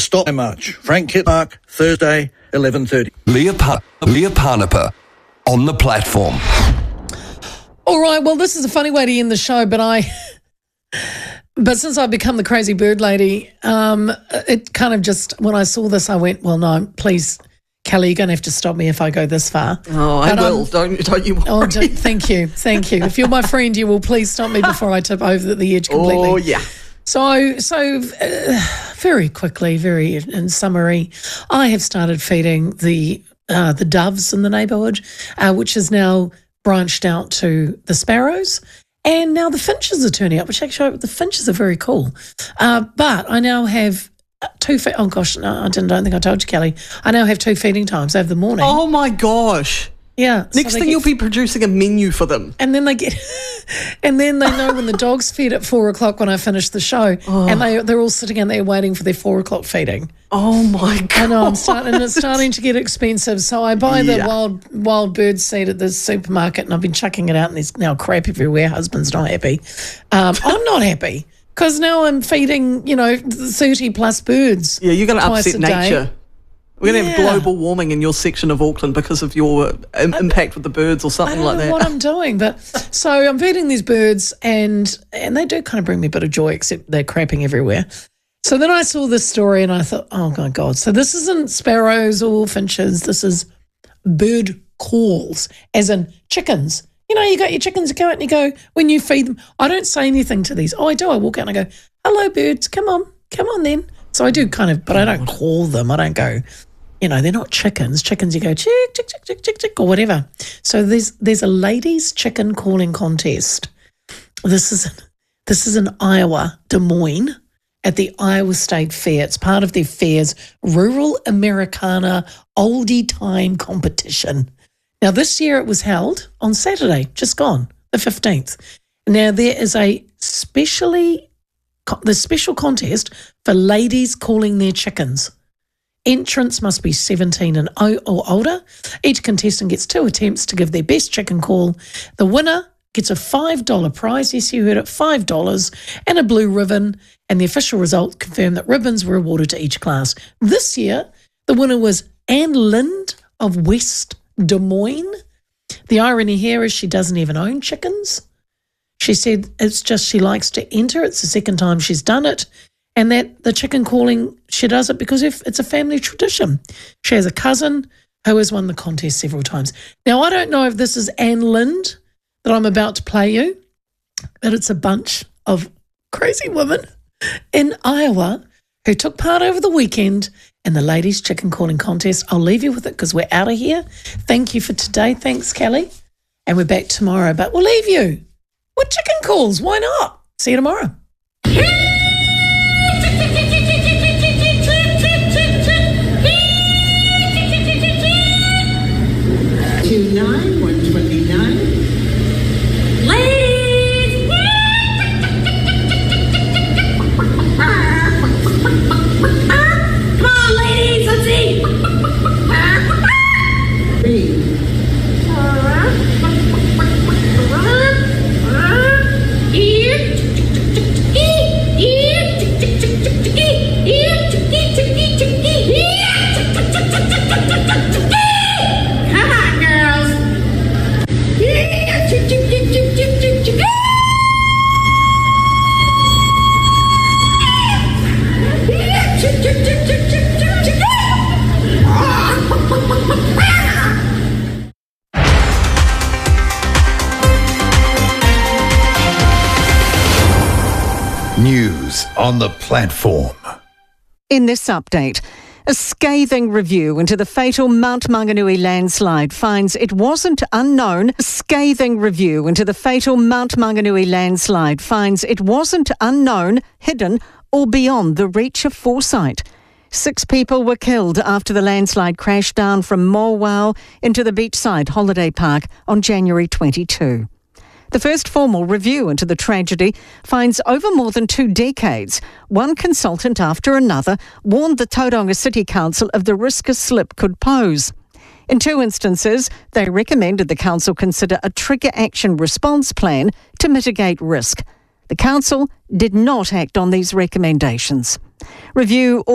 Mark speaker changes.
Speaker 1: stop so much. Frank Kit Park, Thursday, 11:30.
Speaker 2: Leah Parnapa on the platform.
Speaker 3: All right, well, this is a funny way to end the show, but since I've become the crazy bird lady, it kind of just, when I saw this, I went, well, no, please, Kelly, you're going to have to stop me if I go this far.
Speaker 4: Oh, I will. Don't you worry.
Speaker 3: Oh, thank you. If you're my friend, you will please stop me before I tip over the edge completely.
Speaker 4: Oh, yeah.
Speaker 3: So very quickly, very in summary, I have started feeding the doves in the neighbourhood, which is now branched out to the sparrows, and now the finches are turning up, which actually the finches are very cool. But I now have oh gosh, no, I don't think I told you, Kelly. I now have 2 feeding times. I have the morning.
Speaker 4: Oh my gosh.
Speaker 3: Yeah.
Speaker 4: Next thing you'll be producing a menu for them.
Speaker 3: And then they know when the dog's fed at 4 o'clock when I finish the show, and they're all sitting in there waiting for their 4 o'clock feeding.
Speaker 4: Oh my god!
Speaker 3: I know, it's starting to get expensive. So I buy the wild bird seed at the supermarket, and I've been chucking it out, and there's now crap everywhere. Husband's not happy. I'm not happy because now I'm feeding 30 plus birds.
Speaker 4: Yeah, you're going to upset
Speaker 3: nature.
Speaker 4: Day. We're going to have global warming in your section of Auckland because of your impact with the birds or something like that.
Speaker 3: I don't know what I'm doing, but so I'm feeding these birds, and they do kind of bring me a bit of joy, except they're crapping everywhere. So then I saw this story and I thought, oh my God, so this isn't sparrows or finches, this is bird calls, as in chickens. You got your chickens, you go out and you go, when you feed them, I don't say anything to these. Oh, I do. I walk out and I go, hello, birds, come on then. So I do kind of, but I don't call them. I don't go, they're not chickens. Chickens, you go, chick, chick, chick, chick, chick, chick, or whatever. So there's a ladies' chicken calling contest. This is in Iowa, Des Moines, at the Iowa State Fair. It's part of their fair's Rural Americana Oldie Time competition. Now, this year it was held on Saturday, just gone, the 15th. Now, there is the special contest for ladies calling their chickens. Entrants must be 17 and or older. Each contestant gets 2 attempts to give their best chicken call. The winner gets a $5 prize, yes, you heard it, $5, and a blue ribbon, and the official result confirmed that ribbons were awarded to each class. This year, the winner was Anne Lind of West Des Moines. The irony here is she doesn't even own chickens. She said it's just she likes to enter. It's the second time she's done it, and that the chicken calling, she does it because it's a family tradition. She has a cousin who has won the contest several times. Now, I don't know if this is Anne Lind that I'm about to play you, but it's a bunch of crazy women in Iowa who took part over the weekend in the ladies' chicken calling contest. I'll leave you with it because we're out of here. Thank you for today. Thanks, Kelly. And we're back tomorrow, but we'll leave you with chicken calls. Why not? See you tomorrow.
Speaker 5: 29-129.
Speaker 6: News on the platform.
Speaker 7: In this update, a scathing review into the fatal Mount Maunganui landslide finds it wasn't unknown. A scathing review into the fatal Mount Maunganui landslide finds it wasn't unknown, hidden, or beyond the reach of foresight. 6 people were killed after the landslide crashed down from Morwell into the beachside holiday park on January 22. The first formal review into the tragedy finds over more than 2 decades, one consultant after another warned the Tauranga City Council of the risk a slip could pose. In 2 instances, they recommended the council consider a trigger action response plan to mitigate risk. The council did not act on these recommendations. Review